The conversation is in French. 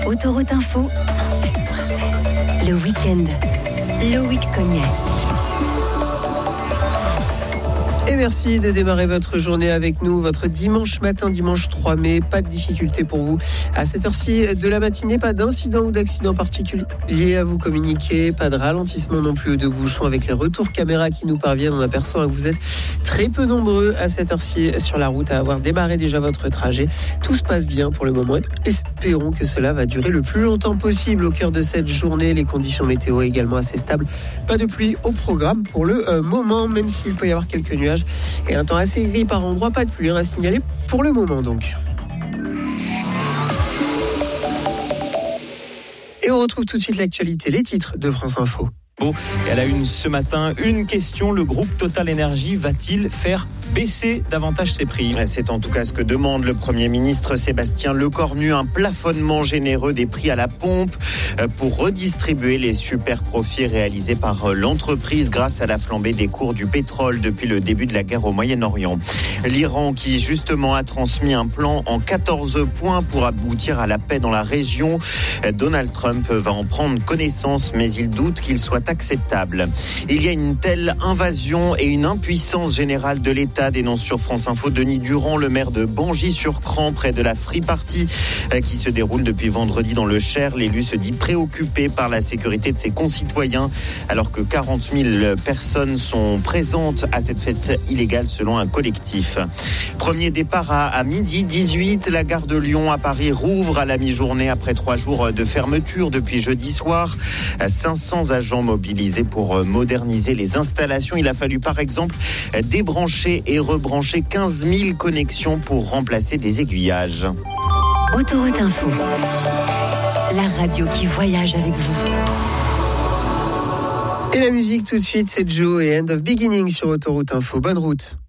Autoroute Info 107.7. Le week-end. Loïc Cognet. Et merci de démarrer votre journée avec nous, votre dimanche matin, dimanche 3 mai. Pas de difficulté pour vous. À cette heure-ci de la matinée, pas d'incident ou d'accident particulier à vous communiquer. Pas de ralentissement non plus ou de bouchons avec les retours caméra qui nous parviennent. On aperçoit que vous êtes très peu nombreux à cette heure-ci sur la route à avoir démarré déjà votre trajet. Tout se passe bien pour le moment. Espérons que cela va durer le plus longtemps possible au cœur de cette journée. Les conditions météo également assez stables. Pas de pluie au programme pour le moment, même s'il peut y avoir quelques nuages. Et un temps assez gris par endroit, pas de pluie à signaler pour le moment donc. Et on retrouve tout de suite l'actualité, les titres de France Info. Et à la une ce matin, une question, le groupe Total Energy va-t-il faire baisser davantage ses prix ? C'est en tout cas ce que demande le Premier ministre Sébastien Lecornu, un plafonnement généreux des prix à la pompe pour redistribuer les super profits réalisés par l'entreprise grâce à la flambée des cours du pétrole depuis le début de la guerre au Moyen-Orient. L'Iran qui justement a transmis un plan en 14 points pour aboutir à la paix dans la région. Donald Trump va en prendre connaissance, mais il doute qu'il soit acceptable. Il y a une telle invasion et une impuissance générale de l'État, dénonce sur France Info Denis Durand, le maire de Bangis-sur-Cran, près de la Free Party, qui se déroule depuis vendredi dans le Cher. L'élu se dit préoccupé par la sécurité de ses concitoyens, alors que 40 000 personnes sont présentes à cette fête illégale selon un collectif. Premier départ à midi 18, la gare de Lyon à Paris rouvre à la mi-journée après 3 jours de fermeture depuis jeudi soir. 500 agents mobilisés pour moderniser les installations. Il a fallu par exemple débrancher et rebrancher 15 000 connexions pour remplacer des aiguillages. Autoroute Info. La radio qui voyage avec vous. Et la musique tout de suite, c'est Joe et End of Beginning sur Autoroute Info. Bonne route.